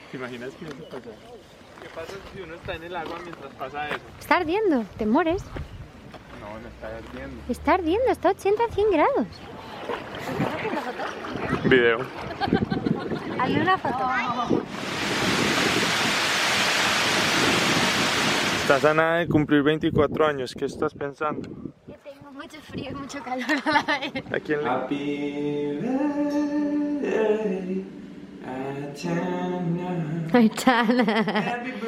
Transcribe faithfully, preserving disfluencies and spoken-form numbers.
¿Te imaginas que eso pasa? ¿Qué pasa si uno está en el agua mientras pasa eso? Está ardiendo, te mueres. No, no está ardiendo. Está ardiendo, está a ochenta a cien grados. ¿Estás haciendo foto? Video. Hazle una foto. Estás a nada de cumplir veinticuatro años, ¿qué estás pensando? Que tengo mucho frío y mucho calor a la vez. ¿A quién le... Happy birthday, Aitana. Aitana.